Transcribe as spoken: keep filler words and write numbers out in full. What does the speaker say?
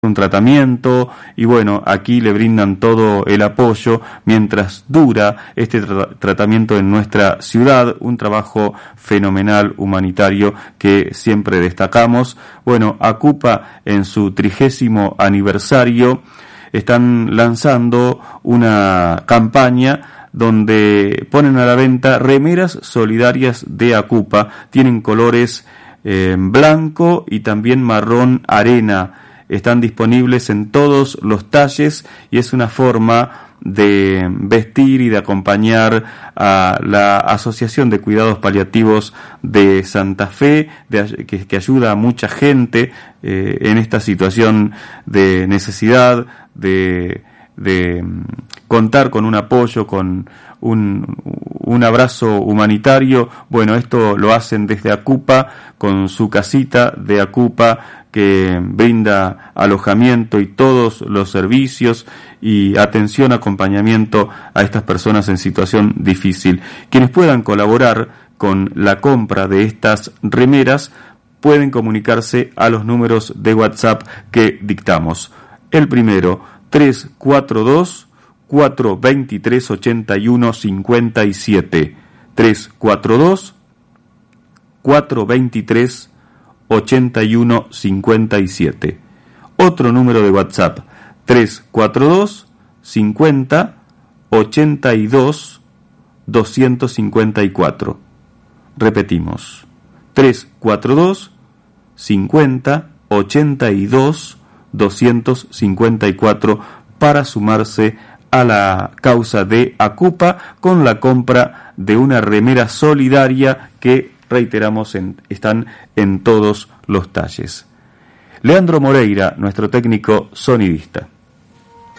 un tratamiento y bueno, aquí le brindan todo el apoyo mientras dura este tra- tratamiento en nuestra ciudad, un trabajo fenomenal humanitario que siempre destacamos. Bueno, Acupa en su trigésimo aniversario están lanzando una campaña donde ponen a la venta remeras solidarias de Acupa, tienen colores eh, blanco y también marrón arena. Están disponibles en todos los talles y es una forma de vestir y de acompañar a la Asociación de Cuidados Paliativos de Santa Fe, de, que, que ayuda a mucha gente eh, en esta situación de necesidad, de, de contar con un apoyo, con un, un abrazo humanitario. Bueno, esto lo hacen desde Acupa, con su casita de Acupa, que brinda alojamiento y todos los servicios y atención, acompañamiento a estas personas en situación difícil. Quienes puedan colaborar con la compra de estas remeras pueden comunicarse a los números de WhatsApp que dictamos. El primero, tres cuatro dos, cuatro dos tres, ocho uno cinco siete. tres cuatro dos, cuatro dos tres, ochenta y uno cincuenta y siete. Otro número de WhatsApp, tres cuatro dos, cincuenta, ochenta y dos, doscientos cincuenta y cuatro. Repetimos, tres cuatro dos, cincuenta, ochenta y dos, doscientos cincuenta y cuatro para sumarse a la causa de Acupa con la compra de una remera solidaria que, reiteramos, en, están en todos los talles. Leandro Moreira, nuestro técnico sonidista.